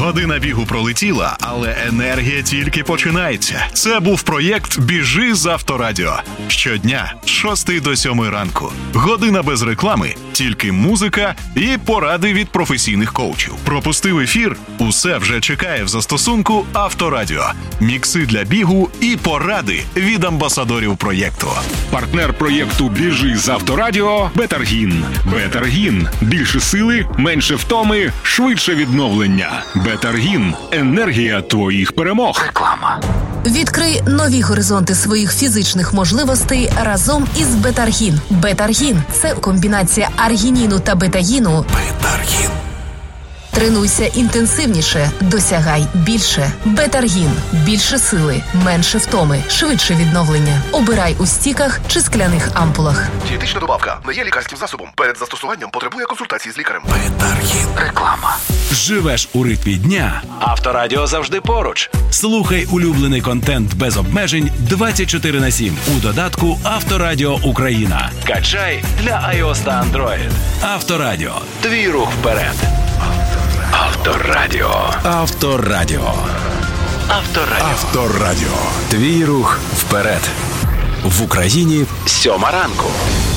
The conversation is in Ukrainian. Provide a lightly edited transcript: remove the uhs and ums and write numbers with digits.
Година бігу пролетіла, але енергія тільки починається. Це був проєкт «Біжи з Авторадіо». Щодня з 6 до 7 ранку. Година без реклами, тільки музика і поради від професійних коучів. Пропустив ефір? Усе вже чекає в застосунку Авторадіо. Мікси для бігу і поради від амбасадорів проєкту. Партнер проєкту «Біжи з Авторадіо» – Бетаргін. Бетаргін. Більше сили, менше втоми, швидше відновлення. Бетаргін. Енергія твоїх перемог. Реклама. Відкрий нові горизонти своїх фізичних можливостей разом із Бетаргін. Бетаргін – це комбінація аргініну та бетаїну. Бетаргін. Тренуйся інтенсивніше, досягай більше. Бетаргін. Більше сили, менше втоми, швидше відновлення. Обирай у стіках чи скляних ампулах. Дієтична добавка не є лікарським засобом. Перед застосуванням потребує консультації з лікарем. Бетаргін. Реклама. Живеш у ритмі дня? Авторадіо завжди поруч. Слухай улюблений контент без обмежень 24/7 у додатку Авторадіо Україна. Качай для iOS та Android. Авторадіо. Твій рух вперед. Авторадіо. Авторадіо. Авторадіо. Авторадіо. Твій рух вперед. В Україні 7 ранку.